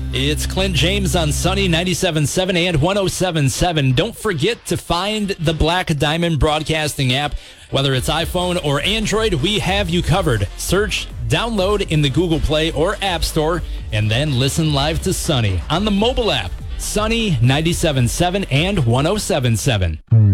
It's Clint James on Sunny 97.7 and 107.7. Don't forget to find the Black Diamond Broadcasting app. Whether it's iPhone or Android, we have you covered. Search, download in the Google Play or App Store, and then listen live to Sunny on the mobile app. Sunny 97.7 and 107.7.